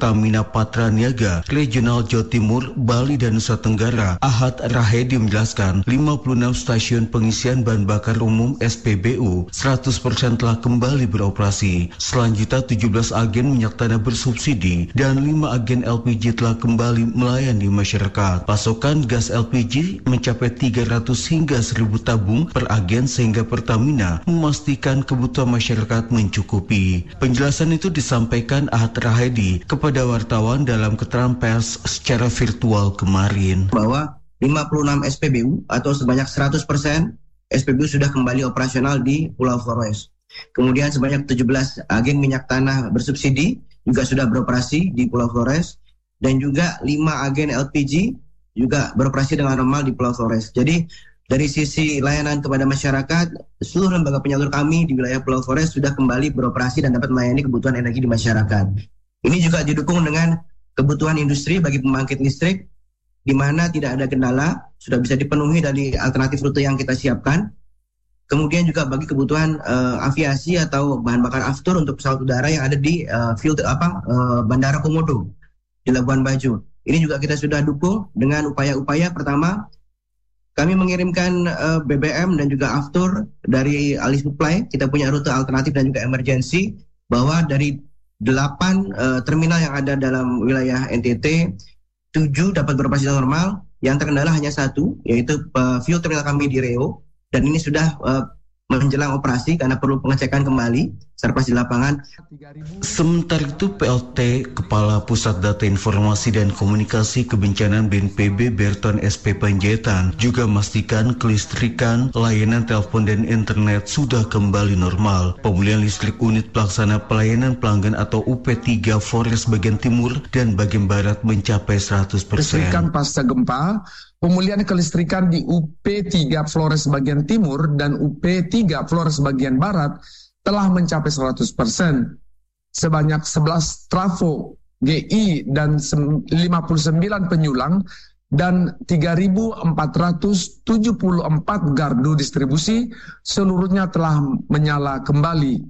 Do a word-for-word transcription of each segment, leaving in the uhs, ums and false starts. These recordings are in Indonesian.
Pertamina Patra Niaga, Regional Jawa Timur, Bali, dan Nusa Tenggara, Ahad Rahedi menjelaskan lima puluh enam stasiun pengisian bahan bakar umum S P B U seratus persen telah kembali beroperasi. Selanjutnya tujuh belas agen minyak tanah bersubsidi dan lima agen L P G telah kembali melayani masyarakat. Pasokan gas L P G mencapai tiga ratus hingga seribu tabung per agen sehingga Pertamina memastikan kebutuhan masyarakat mencukupi. Penjelasan itu disampaikan Ahad Rahedi kepada wartawan dalam keterangan pers secara virtual kemarin. Bahwa lima puluh enam S P B U atau sebanyak seratus persen S P B U sudah kembali operasional di Pulau Flores. Kemudian sebanyak tujuh belas agen minyak tanah bersubsidi juga sudah beroperasi di Pulau Flores, dan juga lima agen L P G juga beroperasi dengan normal di Pulau Flores. Jadi dari sisi layanan kepada masyarakat, seluruh lembaga penyalur kami di wilayah Pulau Flores sudah kembali beroperasi dan dapat melayani kebutuhan energi di masyarakat. Ini juga didukung dengan kebutuhan industri bagi pembangkit listrik, di mana tidak ada kendala, sudah bisa dipenuhi dari alternatif rute yang kita siapkan. Kemudian juga bagi kebutuhan uh, aviasi atau bahan bakar aftur untuk pesawat udara yang ada di uh, field apa uh, Bandara Komodo di Labuan Bajo. Ini juga kita sudah dukung dengan upaya-upaya. Pertama, kami mengirimkan uh, B B M dan juga aftur dari Ali Supply. Kita punya rute alternatif dan juga emergency, bahwa dari delapan uh, terminal yang ada dalam wilayah N T T, tujuh dapat beroperasi normal. Yang terkendala hanya satu, yaitu uh, fuel terminal kami di Reo. Dan ini sudah uh, menjelang operasi karena perlu pengecekan kembali serpas di lapangan. Sementara itu P L T Kepala Pusat Data Informasi dan Komunikasi Kebencanaan B N P B Berton S P Panjaitan juga memastikan kelistrikan, layanan telepon dan internet sudah kembali normal. Pemulihan listrik unit pelaksana pelayanan pelanggan atau U P tiga Flores bagian timur dan bagian barat mencapai seratus persen. Kelistrikan pasca gempa, pemulihan kelistrikan di U P tiga Flores bagian timur dan U P tiga Flores bagian barat telah mencapai seratus persen. Sebanyak sebelas trafo G I dan lima puluh sembilan penyulang dan tiga ribu empat ratus tujuh puluh empat gardu distribusi seluruhnya telah menyala kembali.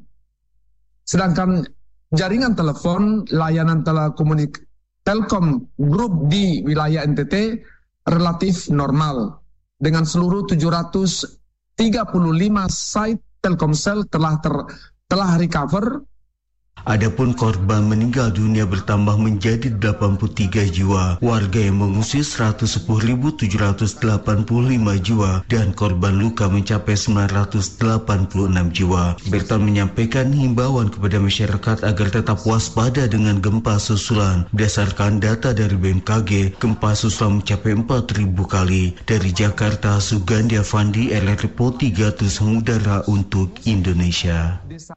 Sedangkan jaringan telepon layanan telekomunik Telkom Group di wilayah N T T relatif normal, dengan seluruh tujuh ratus tiga puluh lima site Telkomsel telah ter, telah recover. Adapun korban meninggal dunia bertambah menjadi delapan puluh tiga jiwa, warga yang mengungsi seratus sepuluh ribu tujuh ratus delapan puluh lima jiwa, dan korban luka mencapai sembilan ratus delapan puluh enam jiwa. Berton menyampaikan himbauan kepada masyarakat agar tetap waspada dengan gempa susulan. Berdasarkan data dari B M K G, gempa susulan mencapai empat ribu kali. Dari Jakarta, Sugandi Avandi, R R Po tiga Terus Mengudara untuk Indonesia.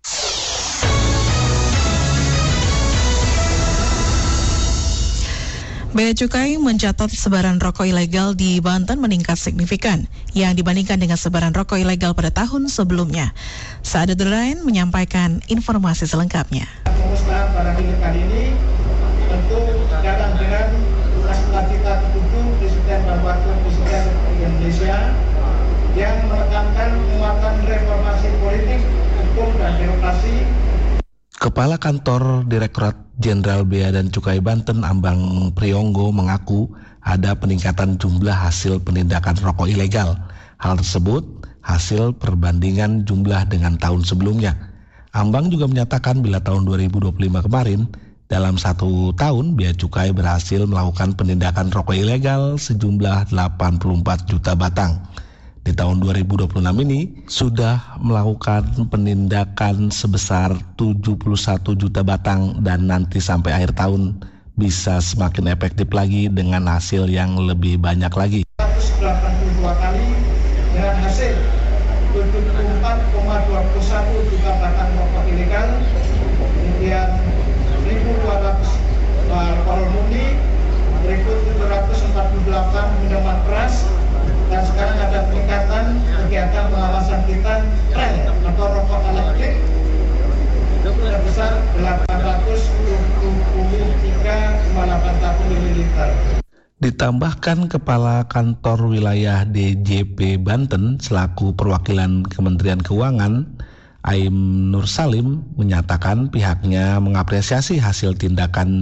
Bea Cukai mencatat sebaran rokok ilegal di Banten meningkat signifikan yang dibandingkan dengan sebaran rokok ilegal pada tahun sebelumnya. Sa'adat Durain menyampaikan informasi selengkapnya. Pemusnahan barang ilegal ini tentu datang dengan cita-cita tertentu Presiden dan Wakil Presiden Indonesia yang menekankan penguatan reformasi politik, hukum, dan demokrasi. Kepala Kantor Direktorat Jenderal Bea dan Cukai Banten, Ambang Priyonggo, mengaku ada peningkatan jumlah hasil penindakan rokok ilegal. Hal tersebut hasil perbandingan jumlah dengan tahun sebelumnya. Ambang juga menyatakan bila tahun dua ribu dua puluh lima kemarin, dalam satu tahun Bea Cukai berhasil melakukan penindakan rokok ilegal sejumlah delapan puluh empat juta batang. Di tahun dua ribu dua puluh enam ini sudah melakukan penindakan sebesar tujuh puluh satu juta batang, dan nanti sampai akhir tahun bisa semakin efektif lagi dengan hasil yang lebih banyak lagi. seratus delapan puluh dua kali dengan hasil tujuh puluh empat koma dua puluh satu juta batang rokok ilegal, kemudian seribu dua ratus alkohol murni, berikut tujuh ratus empat puluh delapan minuman keras. Dan sekarang ada peningkatan kegiatan pengawasan kita tren atau rokok elektrik sebesar delapan ratus dua puluh tiga koma delapan satu mililiter. Ditambahkan Kepala Kantor Wilayah D J P Banten selaku perwakilan Kementerian Keuangan, Aim Nur Salim, menyatakan pihaknya mengapresiasi hasil tindakan di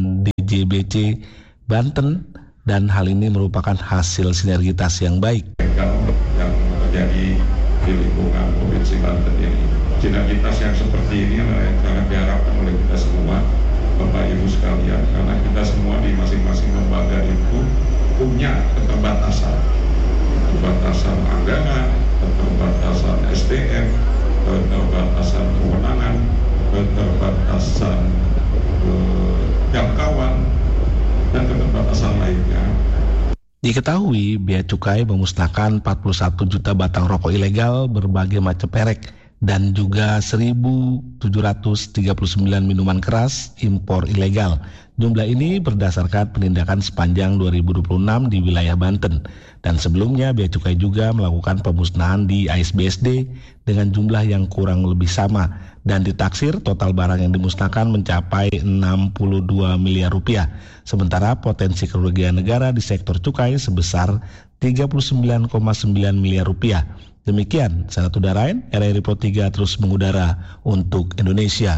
J B C Banten, dan hal ini merupakan hasil sinergitas yang baik. Yang terjadi di lingkungan Provinsi Banten ini, sinergitas yang seperti ini yang sangat diharapkan oleh kita semua, Bapak Ibu sekalian, karena kita semua di masing-masing lembaga itu punya keterbatasan, keterbatasan anggaran, keterbatasan S D M, keterbatasan kewenangan, keterbatasan eh, jangkauan, dan keterbatasan lainnya. Diketahui Bea Cukai memusnahkan empat puluh satu juta batang rokok ilegal berbagai macam merek dan juga seribu tujuh ratus tiga puluh sembilan minuman keras impor ilegal. Jumlah ini berdasarkan penindakan sepanjang dua ribu dua puluh enam di wilayah Banten. Dan sebelumnya Bea Cukai juga melakukan pemusnahan di A S B S D dengan jumlah yang kurang lebih sama. Dan ditaksir total barang yang dimusnahkan mencapai enam puluh dua miliar rupiah. Sementara potensi kerugian negara di sektor cukai sebesar tiga puluh sembilan koma sembilan miliar rupiah. Demikian, Sahabat Udara, R R I Pro tiga terus mengudara untuk Indonesia.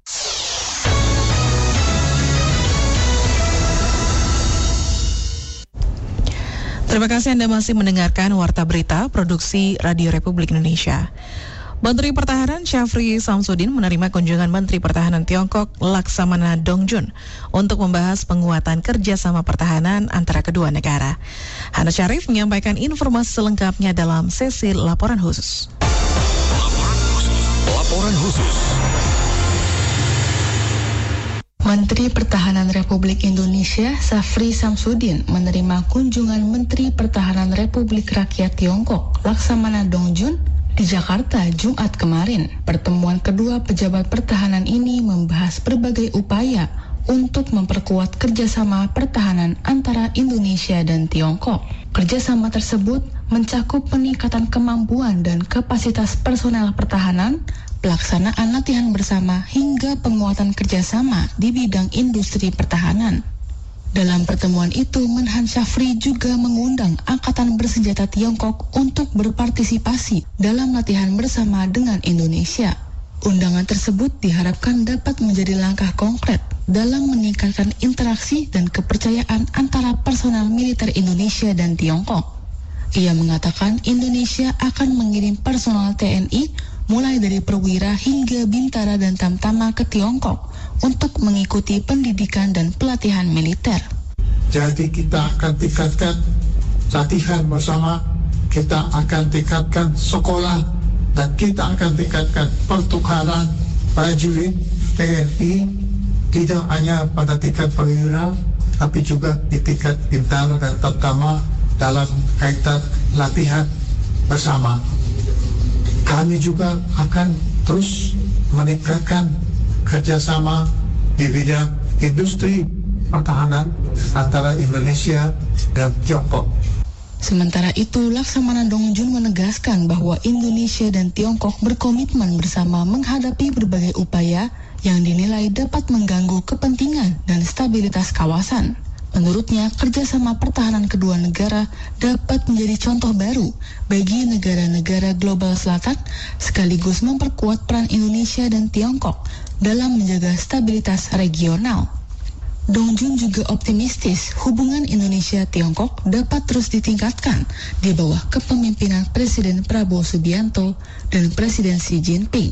Terima kasih Anda masih mendengarkan Warta Berita Produksi Radio Republik Indonesia. Menteri Pertahanan Syafri Samsudin menerima kunjungan Menteri Pertahanan Tiongkok Laksamana Dongjun untuk membahas penguatan kerjasama pertahanan antara kedua negara. Hana Syarif menyampaikan informasi selengkapnya dalam sesi laporan khusus. Laporan khusus. Laporan khusus. Menteri Pertahanan Republik Indonesia Syafri Samsudin menerima kunjungan Menteri Pertahanan Republik Rakyat Tiongkok Laksamana Dongjun di Jakarta Jumat kemarin. Pertemuan kedua pejabat pertahanan ini membahas berbagai upaya untuk memperkuat kerjasama pertahanan antara Indonesia dan Tiongkok. Kerjasama tersebut mencakup peningkatan kemampuan dan kapasitas personel pertahanan, pelaksanaan latihan bersama, hingga penguatan kerjasama di bidang industri pertahanan. Dalam pertemuan itu, Menhan Syafri juga mengundang Angkatan Bersenjata Tiongkok untuk berpartisipasi dalam latihan bersama dengan Indonesia. Undangan tersebut diharapkan dapat menjadi langkah konkret dalam meningkatkan interaksi dan kepercayaan antara personel militer Indonesia dan Tiongkok. Ia mengatakan Indonesia akan mengirim personel T N I mulai dari perwira hingga bintara dan tamtama ke Tiongkok untuk mengikuti pendidikan dan pelatihan militer. Jadi kita akan tingkatkan latihan bersama, kita akan tingkatkan sekolah, dan kita akan tingkatkan pertukaran prajurit T N I, tidak hanya pada tingkat perwira, tapi juga di tingkat bintara dan tamtama dalam kaitan latihan bersama. Kami juga akan terus meningkatkan kerjasama di bidang industri pertahanan antara Indonesia dan Tiongkok. Sementara itu, Laksamana Dongjun menegaskan bahwa Indonesia dan Tiongkok berkomitmen bersama menghadapi berbagai upaya yang dinilai dapat mengganggu kepentingan dan stabilitas kawasan. Menurutnya, kerjasama pertahanan kedua negara dapat menjadi contoh baru bagi negara-negara global selatan, sekaligus memperkuat peran Indonesia dan Tiongkok dalam menjaga stabilitas regional. Dongjun juga optimistis hubungan Indonesia-Tiongkok dapat terus ditingkatkan di bawah kepemimpinan Presiden Prabowo Subianto dan Presiden Xi Jinping.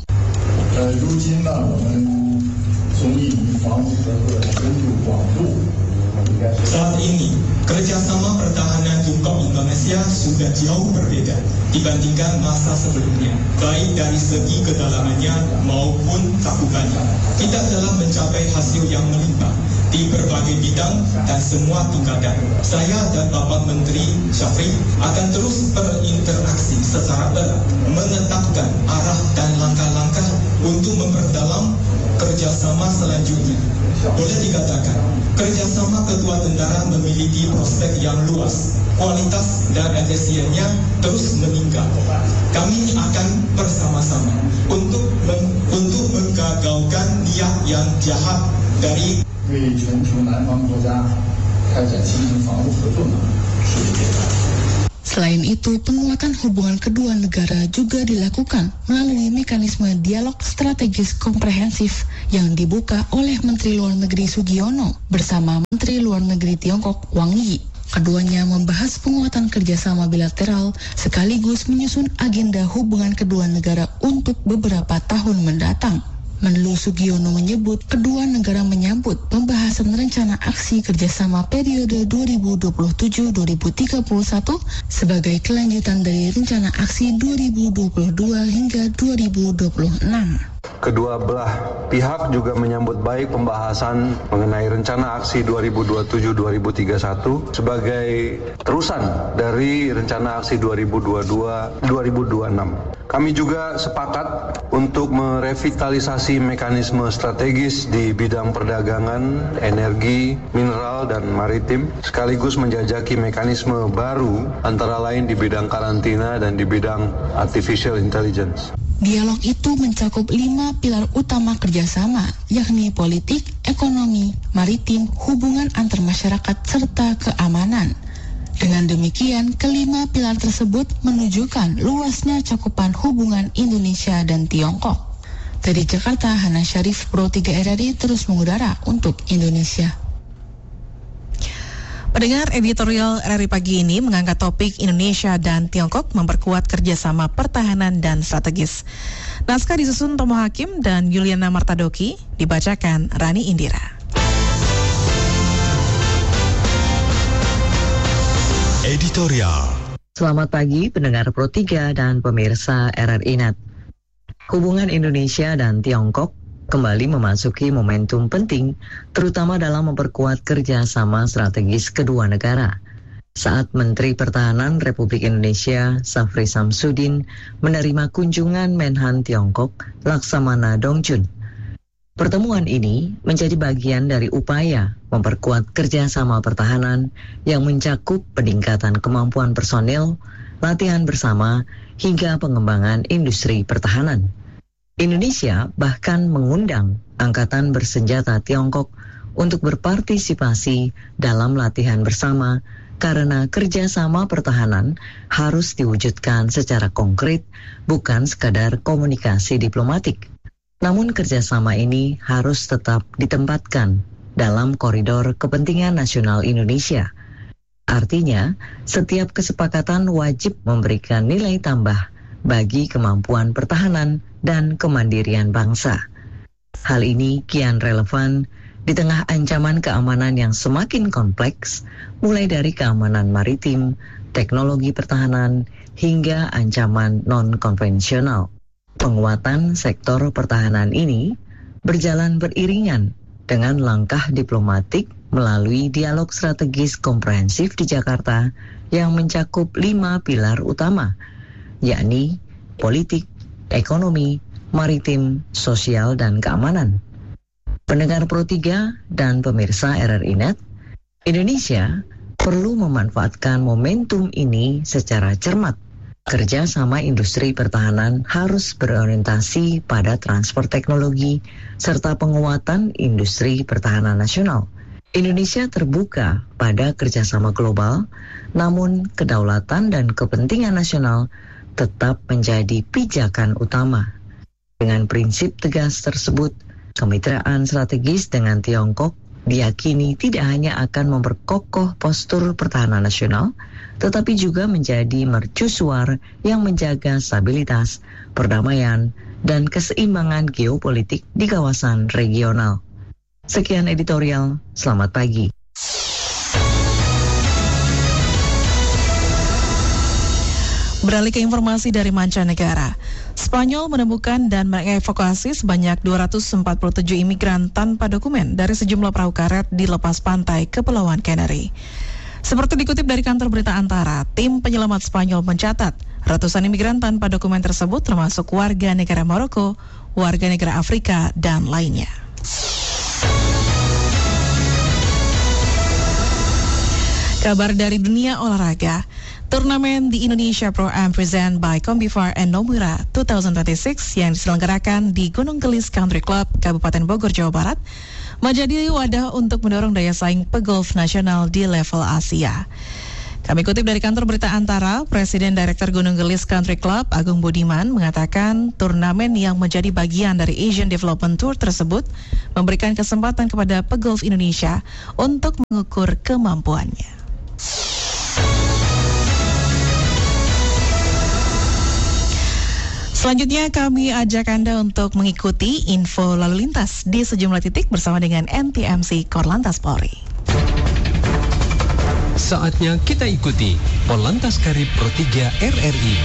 Saat ini, kerjasama pertahanan Tiongkok Indonesia sudah jauh berbeda dibandingkan masa sebelumnya, baik dari segi kedalamannya maupun cakupannya. Kita telah mencapai hasil yang melimpah di berbagai bidang dan semua tingkatan. Saya dan Bapak Menteri Syafri akan terus berinteraksi secara erat, menetapkan arah dan langkah-langkah untuk memperdalam kerjasama selanjutnya. Boleh dikatakan, kerjasama kedua negara memiliki prospek yang luas, kualitas dan efisiennya terus meningkat. Kami akan bersama-sama untuk men- untuk menggagalkan niat yang jahat dari 为全球南方国家开展新型防务合作呢是阶段。 Selain itu, penguatan hubungan kedua negara juga dilakukan melalui mekanisme dialog strategis komprehensif yang dibuka oleh Menteri Luar Negeri Sugiono bersama Menteri Luar Negeri Tiongkok Wang Yi. Keduanya membahas penguatan kerjasama bilateral sekaligus menyusun agenda hubungan kedua negara untuk beberapa tahun mendatang. Menlu Sugiono menyebut kedua negara menyambut pembahasan rencana aksi kerjasama periode dua ribu dua puluh tujuh sampai dua ribu tiga puluh satu sebagai kelanjutan dari rencana aksi dua ribu dua puluh dua hingga dua ribu dua puluh enam. Kedua belah pihak juga menyambut baik pembahasan mengenai rencana aksi dua ribu dua puluh tujuh sampai dua ribu tiga puluh satu sebagai terusan dari rencana aksi dua ribu dua puluh dua sampai dua ribu dua puluh enam. Kami juga sepakat untuk merevitalisasi mekanisme strategis di bidang perdagangan, energi, mineral, dan maritim, sekaligus menjajaki mekanisme baru antara lain di bidang karantina dan di bidang artificial intelligence. Dialog itu mencakup lima pilar utama kerjasama, yakni politik, ekonomi, maritim, hubungan antar masyarakat, serta keamanan. Dengan demikian, kelima pilar tersebut menunjukkan luasnya cakupan hubungan Indonesia dan Tiongkok. Dari Jakarta, Hana Syarif, Pro tiga R R I terus mengudara untuk Indonesia. Pendengar, editorial R R I pagi ini mengangkat topik Indonesia dan Tiongkok memperkuat kerjasama pertahanan dan strategis. Naskah disusun Tomo Hakim dan Yuliana Martadoki, dibacakan Rani Indira. Editorial. Selamat pagi pendengar Pro tiga dan pemirsa R R I Net. Hubungan Indonesia dan Tiongkok kembali memasuki momentum penting, terutama dalam memperkuat kerjasama strategis kedua negara. Saat Menteri Pertahanan Republik Indonesia, Safri Samsudin, menerima kunjungan Menhan Tiongkok, Laksamana Dongjun. Pertemuan ini menjadi bagian dari upaya memperkuat kerjasama pertahanan yang mencakup peningkatan kemampuan personil, latihan bersama, hingga pengembangan industri pertahanan. Indonesia bahkan mengundang Angkatan Bersenjata Tiongkok untuk berpartisipasi dalam latihan bersama karena kerjasama pertahanan harus diwujudkan secara konkret, bukan sekadar komunikasi diplomatik. Namun kerjasama ini harus tetap ditempatkan dalam koridor kepentingan nasional Indonesia. Artinya, setiap kesepakatan wajib memberikan nilai tambah bagi kemampuan pertahanan dan kemandirian bangsa. Hal ini kian relevan di tengah ancaman keamanan yang semakin kompleks, mulai dari keamanan maritim, teknologi pertahanan, hingga ancaman non-konvensional. Penguatan sektor pertahanan ini berjalan beriringan dengan langkah diplomatik melalui dialog strategis komprehensif di Jakarta yang mencakup lima pilar utama, yakni politik, ekonomi, maritim, sosial, dan keamanan. Pendengar Pro tiga dan pemirsa R R I Net, Indonesia perlu memanfaatkan momentum ini secara cermat. Kerjasama industri pertahanan harus berorientasi pada transfer teknologi serta penguatan industri pertahanan nasional. Indonesia terbuka pada kerjasama global, namun kedaulatan dan kepentingan nasional tetap menjadi pijakan utama. Dengan prinsip tegas tersebut, kemitraan strategis dengan Tiongkok diyakini tidak hanya akan memperkokoh postur pertahanan nasional, tetapi juga menjadi mercusuar yang menjaga stabilitas, perdamaian, dan keseimbangan geopolitik di kawasan regional. Sekian editorial, selamat pagi. Beralih ke informasi dari mancanegara, Spanyol menemukan dan mengevakuasi sebanyak dua ratus empat puluh tujuh imigran tanpa dokumen dari sejumlah perahu karet di lepas pantai Kepulauan Canary. Seperti dikutip dari kantor berita Antara, tim penyelamat Spanyol mencatat ratusan imigran tanpa dokumen tersebut termasuk warga negara Maroko, warga negara Afrika, dan lainnya. Kabar dari dunia olahraga, turnamen di Indonesia Pro-Am present by Kombifar and Nomura dua ribu dua puluh enam yang diselenggarakan di Gunung Gelis Country Club, Kabupaten Bogor, Jawa Barat, menjadi wadah untuk mendorong daya saing pegolf nasional di level Asia. Kami kutip dari kantor berita Antara, Presiden Direktur Gunung Gelis Country Club Agung Budiman mengatakan turnamen yang menjadi bagian dari Asian Development Tour tersebut memberikan kesempatan kepada pegolf Indonesia untuk mengukur kemampuannya. Selanjutnya kami ajak Anda untuk mengikuti info lalu lintas di sejumlah titik bersama dengan N T M C Korlantas Polri. Saatnya kita ikuti Polantas Karib Pro tiga R R I.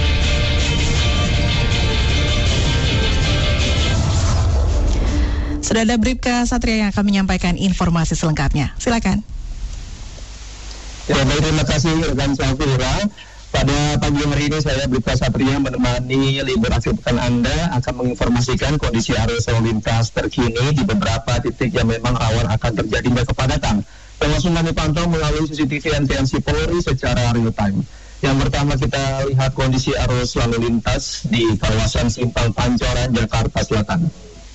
Sudah ada Bribka Satria yang akan menyampaikan informasi selengkapnya. Silakan. Ya, baik, terima kasih rekan Safira. Pada pagi hari ini saya Bribka Satria menemani libur akhir pekan Anda akan menginformasikan kondisi arus lalu lintas terkini di beberapa titik yang memang rawan akan terjadinya kepadatan. Yang langsung kami pantau melalui C C T V N T M C Polri secara real time. Yang pertama kita lihat kondisi arus lalu lintas di kawasan Simpang Pancoran, Jakarta Selatan.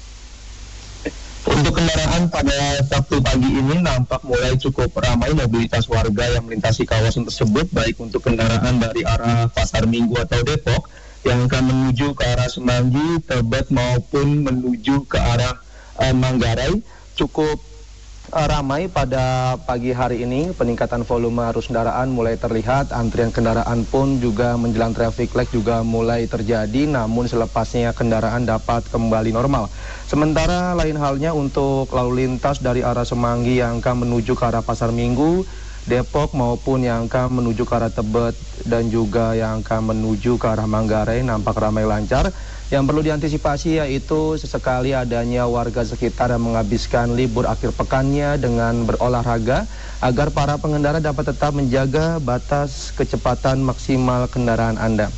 Untuk kendaraan pada Sabtu pagi ini nampak mulai cukup ramai mobilitas warga yang melintasi kawasan tersebut, baik untuk kendaraan dari arah Pasar Minggu atau Depok yang akan menuju ke arah Semanggi, Tebet maupun menuju ke arah eh, Manggarai. Cukup ramai pada pagi hari ini. Peningkatan volume arus kendaraan mulai terlihat, antrian kendaraan pun juga menjelang traffic light juga mulai terjadi, namun selepasnya kendaraan dapat kembali normal. Sementara lain halnya untuk lalu lintas dari arah Semanggi yang akan menuju ke arah Pasar Minggu, Depok maupun yang akan menuju ke arah Tebet dan juga yang akan menuju ke arah Manggarai nampak ramai lancar. Yang perlu diantisipasi yaitu sesekali adanya warga sekitar yang menghabiskan libur akhir pekannya dengan berolahraga agar para pengendara dapat tetap menjaga batas kecepatan maksimal kendaraan Anda.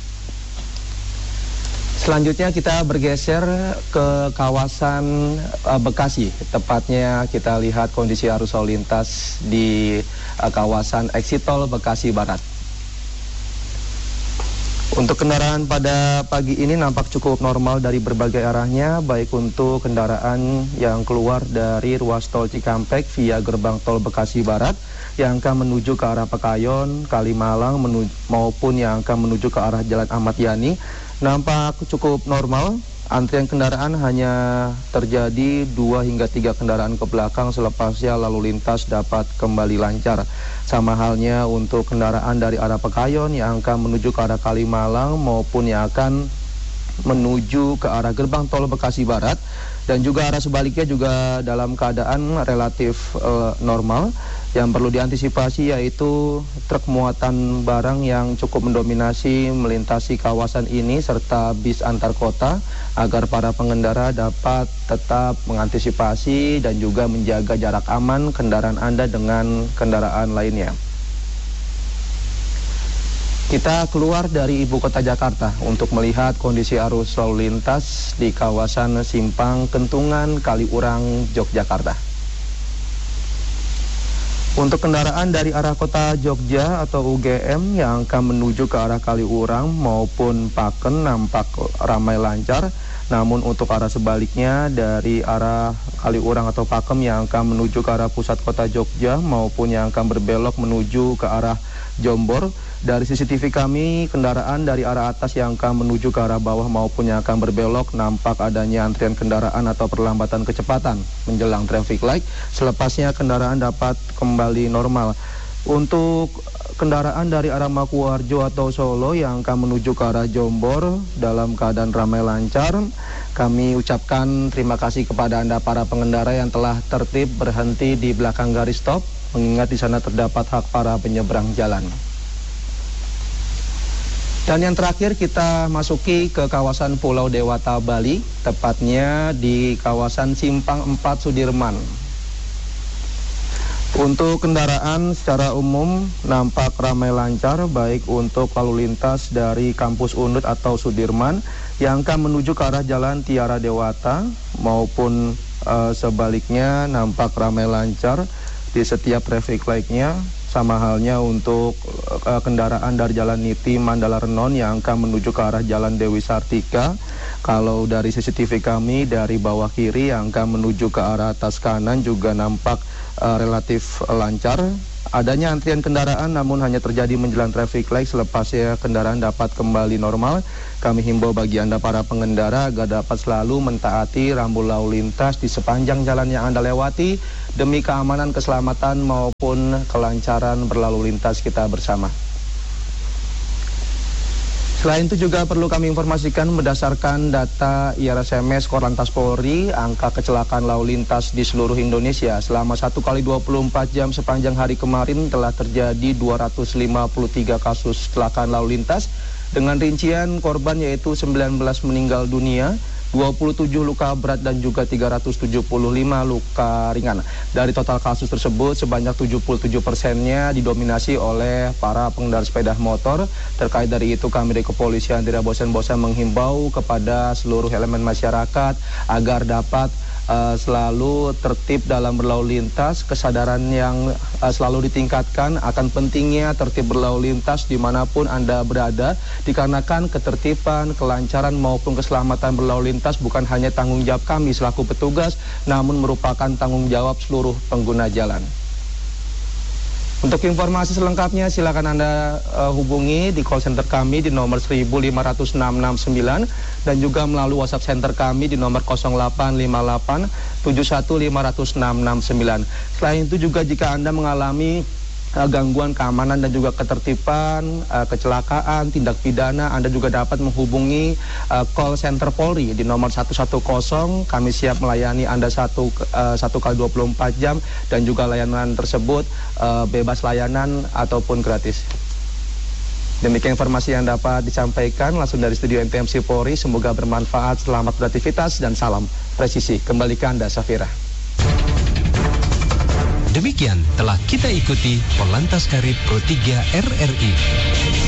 Selanjutnya kita bergeser ke kawasan uh, Bekasi. Tepatnya kita lihat kondisi arus lalu lintas di uh, kawasan Exit Tol Bekasi Barat. Untuk kendaraan pada pagi ini nampak cukup normal dari berbagai arahnya, baik untuk kendaraan yang keluar dari ruas tol Cikampek via gerbang tol Bekasi Barat yang akan menuju ke arah Pekayon, Kalimalang menuju, maupun yang akan menuju ke arah Jalan Ahmad Yani nampak cukup normal. Antrian kendaraan hanya terjadi dua hingga tiga kendaraan ke belakang, selepasnya lalu lintas dapat kembali lancar. Sama halnya untuk kendaraan dari arah Pekayon yang akan menuju ke arah Kalimalang maupun yang akan menuju ke arah gerbang tol Bekasi Barat, dan juga arah sebaliknya juga dalam keadaan relatif uh, normal. Yang perlu diantisipasi yaitu truk muatan barang yang cukup mendominasi melintasi kawasan ini serta bis antar kota agar para pengendara dapat tetap mengantisipasi dan juga menjaga jarak aman kendaraan Anda dengan kendaraan lainnya. Kita keluar dari ibu kota Jakarta untuk melihat kondisi arus lalu lintas di kawasan Simpang Kentungan, Kaliurang, Yogyakarta. Untuk kendaraan dari arah kota Jogja atau U G M yang akan menuju ke arah Kaliurang maupun Paken nampak ramai lancar. Namun untuk arah sebaliknya dari arah Kaliurang atau Pakem yang akan menuju ke arah pusat kota Jogja maupun yang akan berbelok menuju ke arah Jombor, dari C C T V kami kendaraan dari arah atas yang akan menuju ke arah bawah maupun yang akan berbelok nampak adanya antrian kendaraan atau perlambatan kecepatan menjelang traffic light. Selepasnya kendaraan dapat kembali normal. Untuk kendaraan dari arah Makuarjo atau Solo yang akan menuju ke arah Jombor dalam keadaan ramai lancar. Kami ucapkan terima kasih kepada Anda para pengendara yang telah tertib berhenti di belakang garis stop, mengingat di sana terdapat hak para penyeberang jalan. Dan yang terakhir kita masuki ke kawasan Pulau Dewata, Bali, tepatnya di kawasan Simpang empat Sudirman. Untuk kendaraan secara umum nampak ramai lancar, baik untuk lalu lintas dari kampus Unut atau Sudirman yang akan menuju ke arah Jalan Tiara Dewata maupun uh, sebaliknya nampak ramai lancar di setiap traffic light-nya. Sama halnya untuk uh, kendaraan dari Jalan Niti Mandala Renon yang akan menuju ke arah Jalan Dewi Sartika. Kalau dari C C T V kami dari bawah kiri yang akan menuju ke arah atas kanan juga nampak uh, relatif lancar. adanya antrian kendaraan namun hanya terjadi menjelang traffic light. Selepasnya kendaraan dapat kembali normal. Kami himbau bagi Anda para pengendara agar dapat selalu mentaati rambu lalu lintas di sepanjang jalan yang Anda lewati demi keamanan, keselamatan maupun kelancaran berlalu lintas kita bersama. Selain itu juga perlu kami informasikan berdasarkan data I R S M S Korlantas Polri, angka kecelakaan lalu lintas di seluruh Indonesia selama satu kali dua puluh empat jam sepanjang hari kemarin telah terjadi dua ratus lima puluh tiga kasus kecelakaan lalu lintas dengan rincian korban yaitu sembilan belas meninggal dunia, dua puluh tujuh luka berat dan juga tiga ratus tujuh puluh lima luka ringan. Dari total kasus tersebut sebanyak tujuh puluh tujuh persennya didominasi oleh para pengendara sepeda motor. Terkait dari itu kami dari kepolisian tidak bosan-bosan menghimbau kepada seluruh elemen masyarakat agar dapat Uh, selalu tertib dalam berlalu lintas. Kesadaran yang uh, selalu ditingkatkan akan pentingnya tertib berlalu lintas dimanapun Anda berada, dikarenakan ketertiban, kelancaran maupun keselamatan berlalu lintas bukan hanya tanggung jawab kami selaku petugas, namun merupakan tanggung jawab seluruh pengguna jalan. Untuk informasi selengkapnya silakan Anda uh, hubungi di call center kami di nomor seribu lima ratus enam enam sembilan dan juga melalui WhatsApp center kami di nomor nol delapan lima delapan tujuh satu lima nol enam enam sembilan. Selain itu juga jika Anda mengalami uh, gangguan keamanan dan juga ketertiban, uh, kecelakaan, tindak pidana, Anda juga dapat menghubungi uh, call center Polri di nomor satu satu nol. Kami siap melayani Anda satu, uh, satu kali dua puluh empat jam dan juga layanan tersebut uh, bebas layanan ataupun gratis. Demikian informasi yang dapat disampaikan langsung dari studio N T M C Polri. Semoga bermanfaat, selamat beraktivitas dan salam presisi. Kembali ke Anda, Safira. Demikian telah kita ikuti Polantas Karib Pro tiga R R I.